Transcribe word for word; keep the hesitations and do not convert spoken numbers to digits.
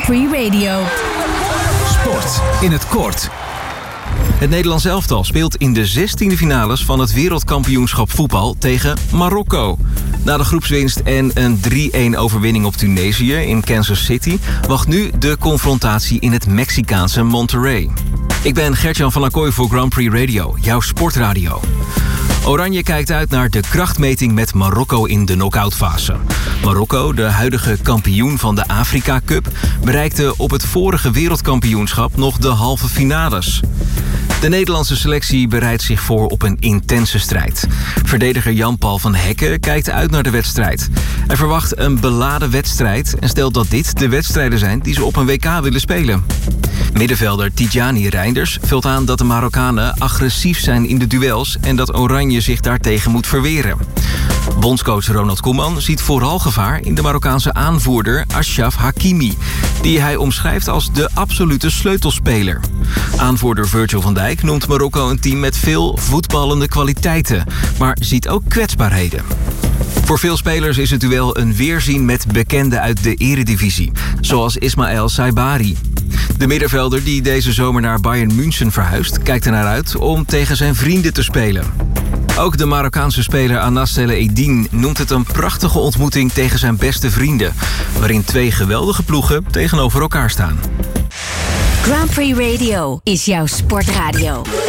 Free Radio. Sport in het kort. Het Nederlands elftal speelt in de zestiende finales van het wereldkampioenschap voetbal tegen Marokko. Na de groepswinst en een drie-een overwinning op Tunesië in Kansas City wacht nu de confrontatie in het Mexicaanse Monterrey. Ik ben Gert-Jan van Acquoy voor Grand Prix Radio, jouw sportradio. Oranje kijkt uit naar de krachtmeting met Marokko in de knock-outfase. Marokko, de huidige kampioen van de Afrika Cup, bereikte op het vorige wereldkampioenschap nog de halve finales. De Nederlandse selectie bereidt zich voor op een intense strijd. Verdediger Jan-Paul van Hekken kijkt uit naar de wedstrijd. Hij verwacht een beladen wedstrijd en stelt dat dit de wedstrijden zijn die ze op een W K willen spelen. Middenvelder Tidjani Reinders vult aan dat de Marokkanen agressief zijn in de duels en dat Oranje zich daartegen moet verweren. Bondscoach Ronald Koeman ziet vooral gevaar in de Marokkaanse aanvoerder Achraf Hakimi, die hij omschrijft als de absolute sleutelspeler. Aanvoerder Virgil van Dijk noemt Marokko een team met veel voetballende kwaliteiten, maar ziet ook kwetsbaarheden. Voor veel spelers is het duel een weerzien met bekenden uit de eredivisie, zoals Ismaël Saibari. De middenvelder die deze zomer naar Bayern München verhuist, kijkt er naar uit om tegen zijn vrienden te spelen. Ook de Marokkaanse speler Anas Eddine noemt het een prachtige ontmoeting tegen zijn beste vrienden, waarin twee geweldige ploegen tegenover elkaar staan. Grand Prix Radio is jouw sportradio.